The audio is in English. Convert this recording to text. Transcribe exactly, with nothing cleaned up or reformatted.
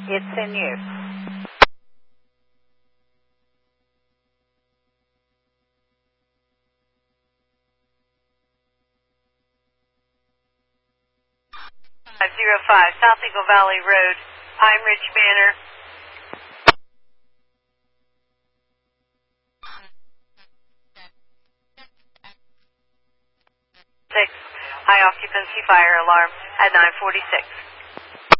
It's in use. five oh five South Eagle Valley Road, Pine Ridge Manor. six, high occupancy fire alarm at nine forty-six.